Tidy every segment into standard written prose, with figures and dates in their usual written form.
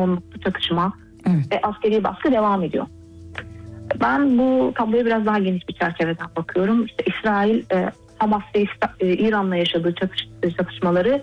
yoğunluklu çatışma Evet. ve askeri baskı devam ediyor. Ben bu tabloya biraz daha geniş bir çerçeveden bakıyorum. İşte İsrail, Hamas ve İran'la yaşadığı çatışmaları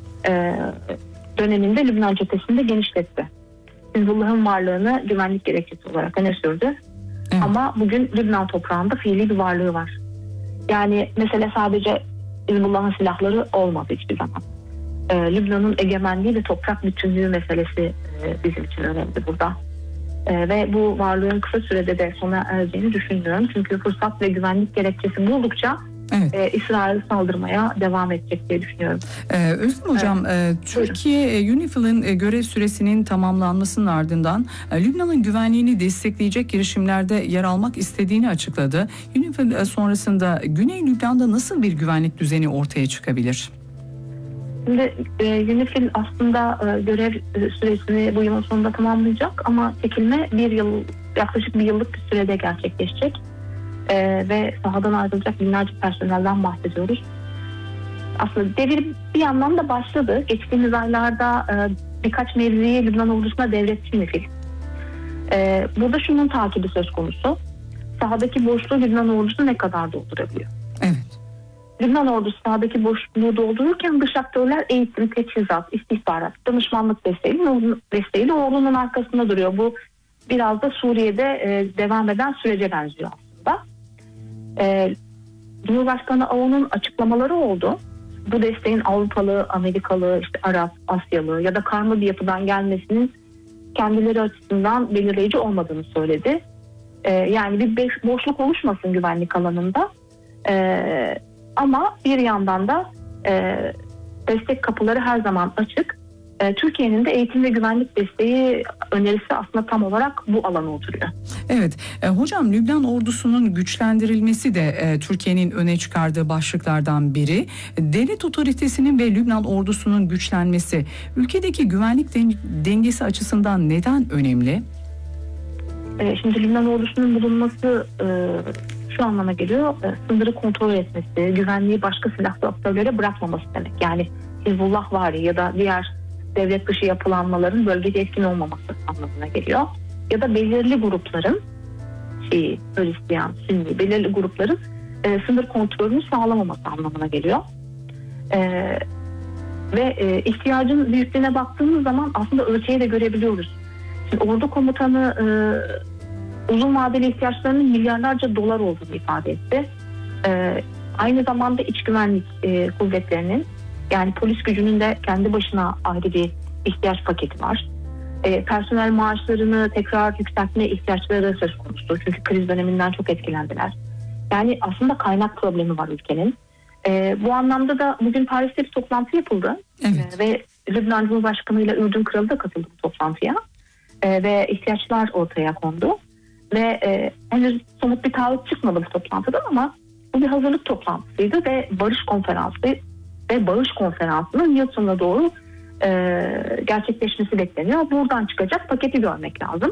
döneminde Lübnan cephesinde genişletti. Hizbullah'ın varlığını güvenlik gerekçesi olarak öne sürdü. Evet. Ama bugün Lübnan toprağında fiili bir varlığı var. Yani mesele sadece Hizbullah'ın silahları olmadı hiçbir zaman. Lübnan'ın egemenliği ve toprak bütünlüğü meselesi bizim için önemli burada. Ve bu varlığın kısa sürede de sona ereceğini düşünmüyorum. Çünkü fırsat ve güvenlik gerekçesi buldukça İsrail saldırmaya devam edecek diye düşünüyorum. Özlem Hocam, Türkiye UNIFIL'in görev süresinin tamamlanmasının ardından Lübnan'ın güvenliğini destekleyecek girişimlerde yer almak istediğini açıkladı. UNIFIL sonrasında Güney Lübnan'da nasıl bir güvenlik düzeni ortaya çıkabilir? Şimdi UNIFIL aslında görev süresini bu yılın sonunda tamamlayacak ama çekilme yaklaşık bir yıllık bir sürede gerçekleşecek. Ve sahadan ayrılacak binlerce personelden bahsediyoruz. Aslında devir bir yandan da başladı. Geçtiğimiz aylarda birkaç mevziyi Lübnan ordusuna devretti UNIFIL. Burada şunun takibi söz konusu. Sahadaki boşluğu Lübnan ordusu ne kadar doldurabiliyor? Evet. Lübnan ordusu sahadaki boşluğu doldururken dış aktörler eğitim, teçhizat, istihbarat, danışmanlık desteğiyle ordunun arkasında duruyor. Bu biraz da Suriye'de devam eden sürece benziyor aslında. Cumhurbaşkanı Aoun'un açıklamaları oldu. Bu desteğin Avrupalı, Amerikalı, işte Arap, Asyalı ya da karma bir yapıdan gelmesinin kendileri açısından belirleyici olmadığını söyledi. Yani bir boşluk oluşmasın güvenlik alanında. Ama bir yandan da destek kapıları her zaman açık. Türkiye'nin de eğitim ve güvenlik desteği önerisi aslında tam olarak bu alana oturuyor. Evet. Hocam, Lübnan ordusunun güçlendirilmesi de Türkiye'nin öne çıkardığı başlıklardan biri. Devlet otoritesinin ve Lübnan ordusunun güçlenmesi ülkedeki güvenlik dengesi açısından neden önemli? Şimdi Lübnan ordusunun bulunması şu anlama geliyor. Sınırı kontrol etmesi, güvenliği başka silahlı aktörlere bırakmaması demek. Yani Hizbullahvari ya da diğer devlet dışı yapılanmaların bölgede etkin olmaması anlamına geliyor. Ya da belirli grupların, Hristiyan, Sünni, belirli grupların sınır kontrolünü sağlamaması anlamına geliyor. Ve ihtiyacın büyüklüğüne baktığımız zaman aslında ölçeği de görebiliyoruz. Şimdi ordu komutanı uzun vadeli ihtiyaçlarının milyarlarca dolar olduğunu ifade etti. Aynı zamanda iç güvenlik kuvvetlerinin, yani polis gücünün de kendi başına ayrı bir ihtiyaç paketi var. Personel maaşlarını tekrar yükseltme ihtiyaçları söz konusu. Çünkü kriz döneminden çok etkilendiler. Yani aslında kaynak problemi var ülkenin. Bu anlamda da bugün Paris'te bir toplantı yapıldı. Evet. Ve Lübnan Cumhurbaşkanı ile Ürdün Kralı da katıldı bu toplantıya. Ve ihtiyaçlar ortaya kondu. Ve henüz somut bir taahhüt çıkmadı bu toplantıdan ama bu bir hazırlık toplantısıydı ve bağış konferansının yıl sonuna doğru gerçekleşmesi bekleniyor. Buradan çıkacak paketi görmek lazım.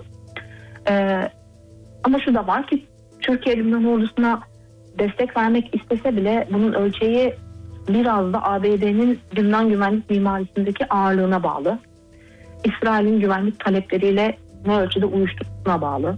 Ama şu da var ki Türkiye Lübnan ordusuna destek vermek istese bile bunun ölçeği biraz da ABD'nin Lübnan güvenlik mimarisindeki ağırlığına bağlı. İsrail'in güvenlik talepleriyle ne ölçüde uyuştuğuna bağlı.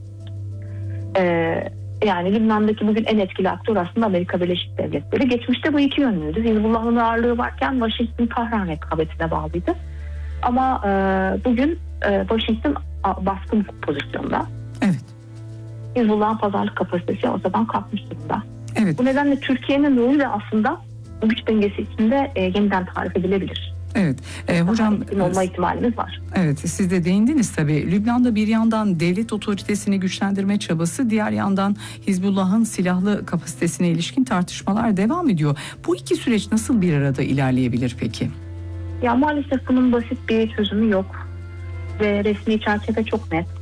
Yani Lübnan'daki bugün en etkili aktör aslında Amerika Birleşik Devletleri. Geçmişte bu iki yönlüydü. Hizbullah'ın ağırlığı varken Washington-Tahran rekabetine bağlıydı. Ama bugün Washington baskın pozisyonda. Evet. Hizbullah'ın pazarlık kapasitesi ortadan kalkmış durumda. Evet. Bu nedenle Türkiye'nin rolü de aslında bu güç dengesi içinde yeniden tarif edilebilir. Evet. Hocam, olma ihtimalimiz var. Evet, siz de değindiniz tabii. Lübnan'da bir yandan devlet otoritesini güçlendirme çabası, diğer yandan Hizbullah'ın silahlı kapasitesine ilişkin tartışmalar devam ediyor. Bu iki süreç nasıl bir arada ilerleyebilir peki? Ya maalesef bunun basit bir çözümü yok ve resmi çerçeve çok net.